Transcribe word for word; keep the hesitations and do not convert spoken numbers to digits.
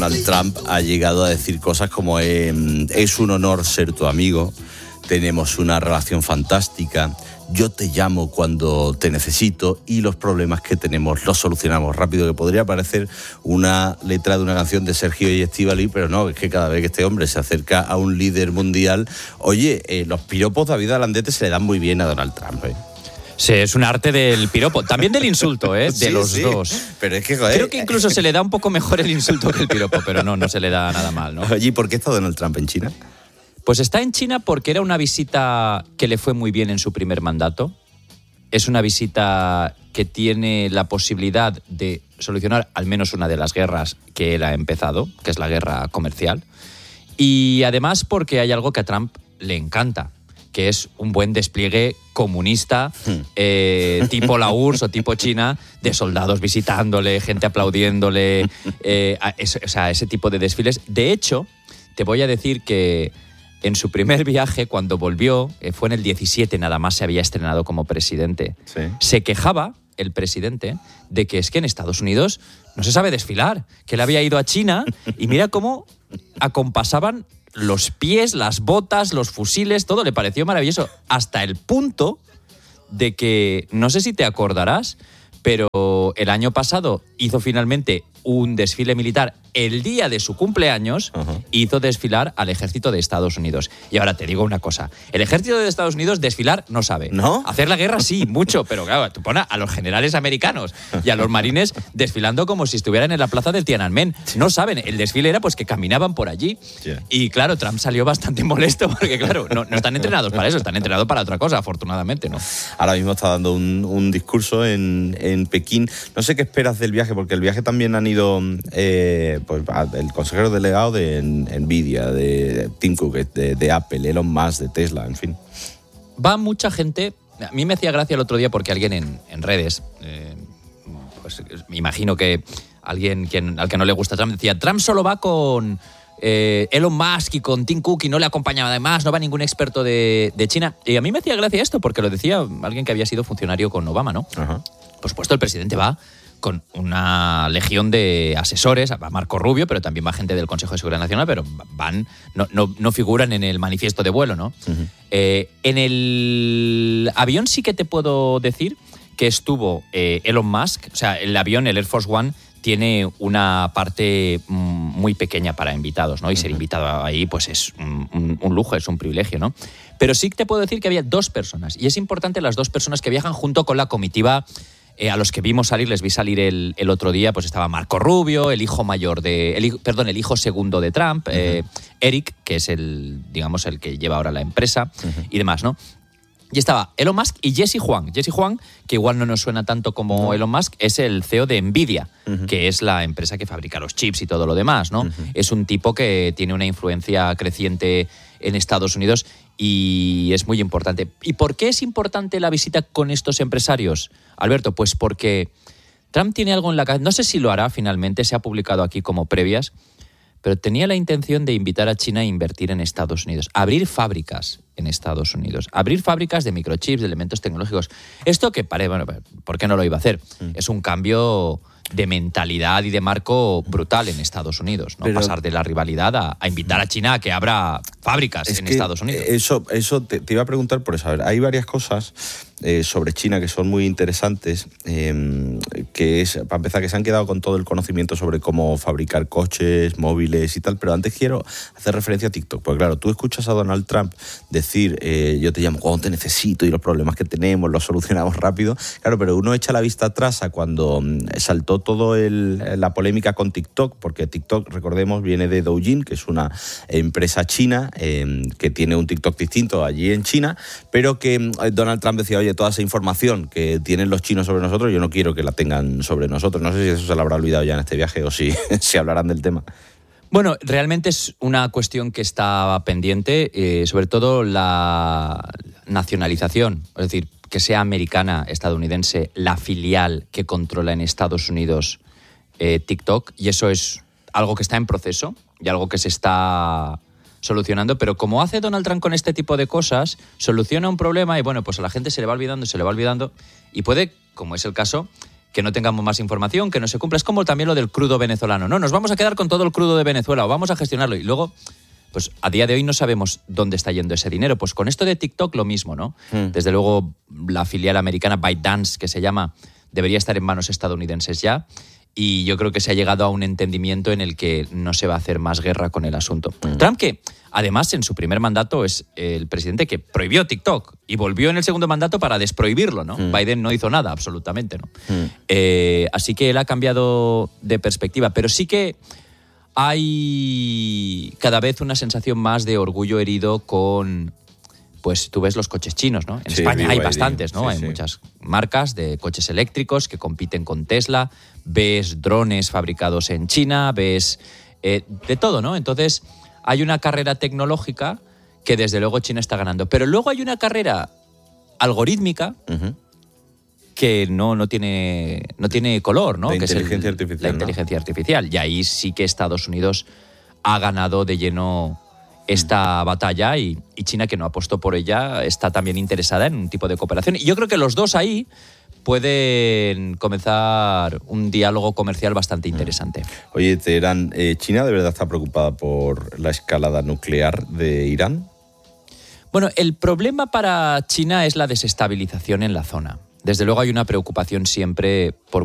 Donald Trump ha llegado a decir cosas como eh, es un honor ser tu amigo, tenemos una relación fantástica, yo te llamo cuando te necesito y los problemas que tenemos los solucionamos rápido, que podría parecer una letra de una canción de Sergio y Estíbaliz, pero no, es que cada vez que este hombre se acerca a un líder mundial, oye, eh, los piropos David Alandete se le dan muy bien a Donald Trump, ¿eh? Sí, es un arte del piropo, también del insulto, ¿eh? De sí, los sí. dos. Pero es que, joder, creo que incluso se le da un poco mejor el insulto que el piropo, pero no, no se le da nada mal, ¿no? Oye, ¿y por qué está Donald Trump en China? Pues está en China porque era una visita que le fue muy bien en su primer mandato. Es una visita que tiene la posibilidad de solucionar al menos una de las guerras que él ha empezado, que es la guerra comercial. Y además porque hay algo que a Trump le encanta, que es un buen despliegue comunista, eh, tipo la U R S S o tipo China, de soldados visitándole, gente aplaudiéndole, eh, es, o sea, ese tipo de desfiles. De hecho, te voy a decir que en su primer viaje, cuando volvió, eh, fue en el diecisiete, nada más se había estrenado como presidente, Sí. se quejaba el presidente de que es que en Estados Unidos no se sabe desfilar, que él había ido a China y mira cómo acompasaban los pies, las botas, los fusiles, todo le pareció maravilloso, hasta el punto de que, no sé si te acordarás, pero el año pasado hizo finalmente un desfile militar el día de su cumpleaños, uh-huh. hizo desfilar al ejército de Estados Unidos. Y ahora te digo una cosa, el ejército de Estados Unidos desfilar no sabe. ¿No? Hacer la guerra sí, mucho, pero claro, tú pones a los generales americanos y a los marines desfilando como si estuvieran en la plaza del Tiananmen. No saben, el desfile era pues que caminaban por allí. Yeah. Y claro, Trump salió bastante molesto porque claro, no, no están entrenados para eso, están entrenados para otra cosa, afortunadamente, ¿no? Ahora mismo está dando un, un discurso en, en Pekín. No sé qué esperas del viaje, porque el viaje también han ido eh, pues, el consejero delegado de Nvidia, de Tim Cook, de, de Apple, Elon Musk, de Tesla, en fin. Va mucha gente. A mí me hacía gracia el otro día porque alguien en, en redes, eh, pues me imagino que alguien quien, al que no le gusta Trump decía, Trump solo va con eh, Elon Musk y con Tim Cook y no le acompaña además, no va ningún experto de, de China. Y a mí me hacía gracia esto porque lo decía alguien que había sido funcionario con Obama, ¿no? Uh-huh. Por supuesto, el presidente va con una legión de asesores, va Marco Rubio, pero también va gente del Consejo de Seguridad Nacional, pero van, no, no, no figuran en el manifiesto de vuelo, ¿no? Uh-huh. Eh, en el avión sí que te puedo decir que estuvo eh, Elon Musk, o sea, el avión, el Air Force One, tiene una parte muy pequeña para invitados, ¿no? Y uh-huh. ser invitado ahí, pues es un, un, un lujo, es un privilegio, ¿no? Pero sí que te puedo decir que había dos personas, y es importante las dos personas que viajan junto con la comitiva. Eh, a los que vimos salir, les vi salir el, el otro día, pues estaba Marco Rubio, el hijo mayor de, el, perdón, el hijo segundo de Trump, uh-huh. eh, Eric, que es el, digamos, el que lleva ahora la empresa uh-huh. y demás, ¿no? Y estaba Elon Musk y Jesse Huang. Jesse Huang, que igual no nos suena tanto como no. Elon Musk, es el C E O de Nvidia, uh-huh. que es la empresa que fabrica los chips y todo lo demás, ¿no? Uh-huh. Es un tipo que tiene una influencia creciente en Estados Unidos y es muy importante. ¿Y por qué es importante la visita con estos empresarios, Alberto? Pues porque Trump tiene algo en la cabeza, no sé si lo hará finalmente, se ha publicado aquí como previas, pero tenía la intención de invitar a China a invertir en Estados Unidos, abrir fábricas en Estados Unidos, abrir fábricas de microchips, de elementos tecnológicos. Esto que parece, bueno, ¿por qué no lo iba a hacer? Mm. Es un cambio de mentalidad y de marco brutal en Estados Unidos, ¿no? Pero pasar de la rivalidad a, a invitar a China a que abra fábricas en Estados Unidos. Eso, eso te, te iba a preguntar por eso. A ver, hay varias cosas eh, sobre China que son muy interesantes, eh, que es, para empezar, que se han quedado con todo el conocimiento sobre cómo fabricar coches, móviles y tal, pero antes quiero hacer referencia a TikTok, porque claro, tú escuchas a Donald Trump decir, eh, yo te llamo cuando te necesito y los problemas que tenemos los solucionamos rápido, claro, pero uno echa la vista atrás a cuando saltó todo el, la polémica con TikTok, porque TikTok, recordemos, viene de Douyin, que es una empresa china eh, que tiene un TikTok distinto allí en China, pero que Donald Trump decía, oye, toda esa información que tienen los chinos sobre nosotros, yo no quiero que la tengan sobre nosotros. No sé si eso se lo habrá olvidado ya en este viaje o si, si hablarán del tema. Bueno, realmente es una cuestión que está pendiente, eh, sobre todo la nacionalización, es decir, que sea americana, estadounidense, la filial que controla en Estados Unidos eh, TikTok, y eso es algo que está en proceso y algo que se está solucionando, pero como hace Donald Trump con este tipo de cosas, soluciona un problema y bueno, pues a la gente se le va olvidando, se le va olvidando, y puede, como es el caso, que no tengamos más información, que no se cumpla. Es como también lo del crudo venezolano. No, nos vamos a quedar con todo el crudo de Venezuela o vamos a gestionarlo. Y luego, pues a día de hoy no sabemos dónde está yendo ese dinero. Pues con esto de TikTok lo mismo, ¿no? Mm. Desde luego la filial americana ByteDance, que se llama, debería estar en manos estadounidenses ya. Y yo creo que se ha llegado a un entendimiento en el que no se va a hacer más guerra con el asunto. Mm. Trump, que además en su primer mandato es el presidente que prohibió TikTok y volvió en el segundo mandato para desprohibirlo, ¿no? Mm. Biden no hizo nada, absolutamente, ¿no? Mm. Eh, así que él ha cambiado de perspectiva, pero sí que hay cada vez una sensación más de orgullo herido con... Pues tú ves los coches chinos, ¿no? En sí, España hay bastantes, ¿no? Sí, hay sí. muchas marcas de coches eléctricos que compiten con Tesla. Ves drones fabricados en China, ves eh, de todo, ¿no? Entonces hay una carrera tecnológica que desde luego China está ganando. Pero luego hay una carrera algorítmica uh-huh. que no, no, tiene, no tiene color, ¿no? La que inteligencia es el, artificial. La inteligencia ¿no? artificial. Y ahí sí que Estados Unidos ha ganado de lleno esta batalla y, y China, que no apostó por ella, está también interesada en un tipo de cooperación. Y yo creo que los dos ahí pueden comenzar un diálogo comercial bastante interesante. Oye, Teherán, eh, ¿China de verdad está preocupada por la escalada nuclear de Irán? Bueno, el problema para China es la desestabilización en la zona. Desde luego hay una preocupación siempre por